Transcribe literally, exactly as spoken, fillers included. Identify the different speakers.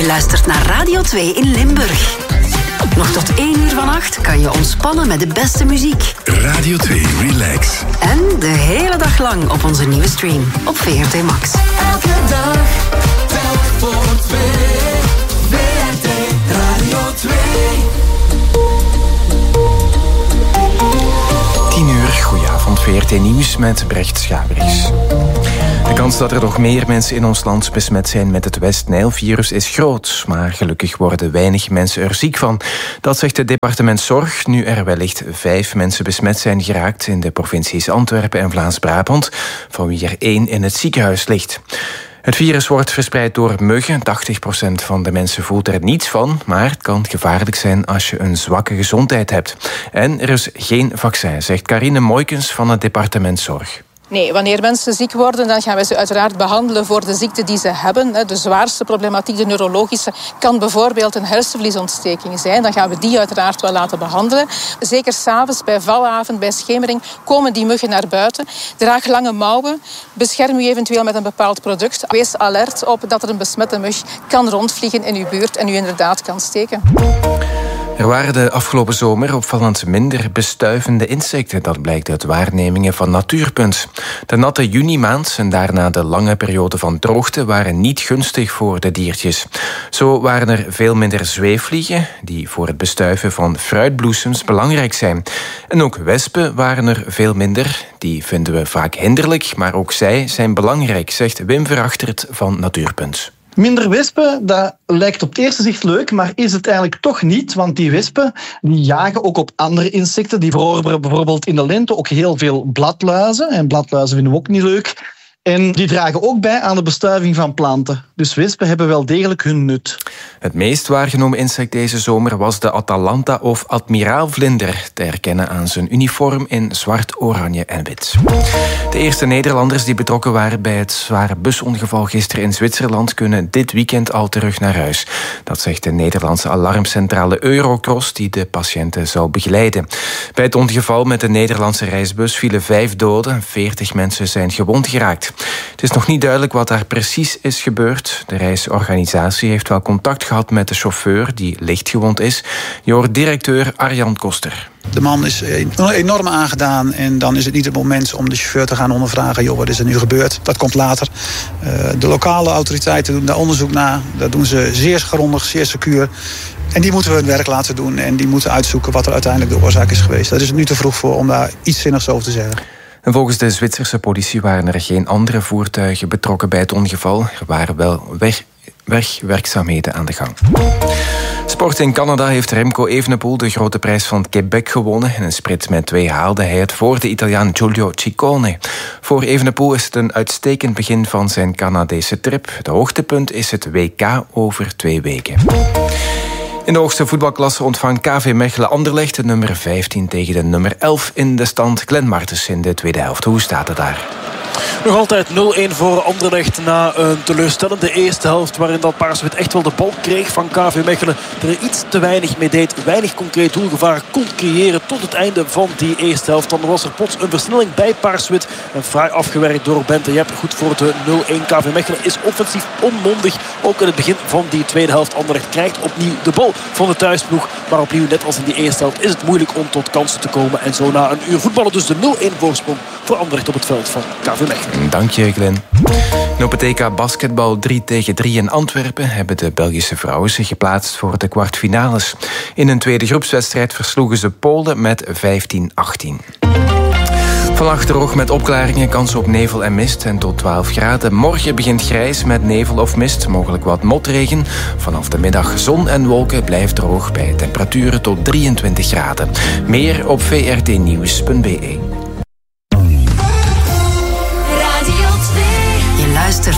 Speaker 1: Je luistert naar Radio twee in Limburg. Nog tot één uur vannacht kan je ontspannen met de beste muziek.
Speaker 2: Radio twee Relax.
Speaker 1: En de hele dag lang op onze nieuwe stream op V R T Max.
Speaker 3: Elke dag, telk voor twee. V R T Radio twee.
Speaker 4: tien uur, goedenavond, V R T Nieuws met Brecht Schaberings. De kans dat er nog meer mensen in ons land besmet zijn met het West-Nijl-virus is groot. Maar gelukkig worden weinig mensen er ziek van. Dat zegt het departement Zorg, nu er wellicht vijf mensen besmet zijn geraakt in de provincies Antwerpen en Vlaams-Brabant, van wie er één in het ziekenhuis ligt. Het virus wordt verspreid door muggen. tachtig procent van de mensen voelt er niets van, maar het kan gevaarlijk zijn als je een zwakke gezondheid hebt. En er is geen vaccin, zegt Karine Moijkens van het departement Zorg.
Speaker 5: Nee, wanneer mensen ziek worden, dan gaan wij ze uiteraard behandelen voor de ziekte die ze hebben. De zwaarste problematiek, de neurologische, kan bijvoorbeeld een hersenvliesontsteking zijn. Dan gaan we die uiteraard wel laten behandelen. Zeker 's avonds, bij valavond, bij schemering, komen die muggen naar buiten. Draag lange mouwen. Bescherm u eventueel met een bepaald product. Wees alert op dat er een besmette mug kan rondvliegen in uw buurt en u inderdaad kan steken.
Speaker 4: Er waren de afgelopen zomer opvallend minder bestuivende insecten. Dat blijkt uit waarnemingen van Natuurpunt. De natte junimaand en daarna de lange periode van droogte waren niet gunstig voor de diertjes. Zo waren er veel minder zweefvliegen, die voor het bestuiven van fruitbloesems belangrijk zijn. En ook wespen waren er veel minder. Die vinden we vaak hinderlijk, maar ook zij zijn belangrijk, zegt Wim Verachtert van Natuurpunt.
Speaker 6: Minder wespen, dat lijkt op het eerste zicht leuk, maar is het eigenlijk toch niet. Want die wespen die jagen ook op andere insecten. Die verorberen bijvoorbeeld in de lente ook heel veel bladluizen. En bladluizen vinden we ook niet leuk. En die dragen ook bij aan de bestuiving van planten. Dus wespen hebben wel degelijk hun nut.
Speaker 4: Het meest waargenomen insect deze zomer was de Atalanta of admiraalvlinder, te herkennen aan zijn uniform in zwart, oranje en wit. De eerste Nederlanders die betrokken waren bij het zware busongeval gisteren in Zwitserland kunnen dit weekend al terug naar huis. Dat zegt de Nederlandse alarmcentrale Eurocross, die de patiënten zou begeleiden. Bij het ongeval met de Nederlandse reisbus vielen vijf doden, veertig mensen zijn gewond geraakt. Het is nog niet duidelijk wat daar precies is gebeurd. De reisorganisatie heeft wel contact gehad met de chauffeur, die lichtgewond is. Je hoort directeur Arjan Koster.
Speaker 7: De man is enorm aangedaan en dan is het niet het moment om de chauffeur te gaan ondervragen. Joh, wat is er nu gebeurd? Dat komt later. De lokale autoriteiten doen daar onderzoek naar. Dat doen ze zeer grondig, zeer secuur. En die moeten we het werk laten doen en die moeten uitzoeken wat er uiteindelijk de oorzaak is geweest. Dat is het nu te vroeg voor om daar iets zinnigs over te zeggen.
Speaker 4: En volgens de Zwitserse politie waren er geen andere voertuigen betrokken bij het ongeval. Er waren wel weg, wegwerkzaamheden aan de gang. Sport in Canada heeft Remco Evenepoel de grote prijs van Quebec gewonnen. In een sprint met twee haalde hij het voor de Italiaan Giulio Ciccone. Voor Evenepoel is het een uitstekend begin van zijn Canadese trip. Het hoogtepunt is het W K over twee weken. In de hoogste voetbalklasse ontvangt K V Mechelen Anderlecht, de nummer vijftien tegen de nummer elf in de stand. Glenn Martens in de tweede helft. Hoe staat het daar?
Speaker 8: Nog altijd nul-één voor Anderlecht na een teleurstellende eerste helft, waarin dat Paars-Wit echt wel de bal kreeg van K V Mechelen. Er iets te weinig mee deed, weinig concreet doelgevaar kon creëren tot het einde van die eerste helft. Dan was er plots een versnelling bij Paars-Wit en fraai afgewerkt door Bente Jep. Goed voor de nul-één. K V Mechelen is offensief onmondig. Ook in het begin van die tweede helft. Anderlecht krijgt opnieuw de bal van de thuisploeg. Maar opnieuw, net als in die eerste helft, is het moeilijk om tot kansen te komen. En zo na een uur voetballen dus de nul-één voorsprong voor Anderlecht op het veld van K V Mechelen.
Speaker 4: Dank je, Glenn. En op het E K basketbal drie tegen drie in Antwerpen hebben de Belgische vrouwen zich geplaatst voor de kwartfinales. In een tweede groepswedstrijd versloegen ze Polen met vijftien achttien. Vannacht droog met opklaringen, kans op nevel en mist en tot twaalf graden. Morgen begint grijs met nevel of mist, mogelijk wat motregen. Vanaf de middag zon en wolken, blijft droog bij temperaturen tot drieëntwintig graden. Meer op v r t nieuws punt b e.
Speaker 1: Je luistert